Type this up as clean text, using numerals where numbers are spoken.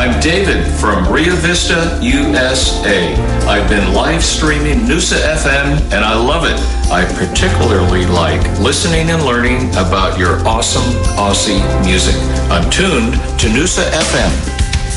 I'm David from Rio Vista, USA. I've been live streaming Noosa FM and I love it. I particularly like listening and learning about your awesome Aussie music. I'm tuned to Noosa FM.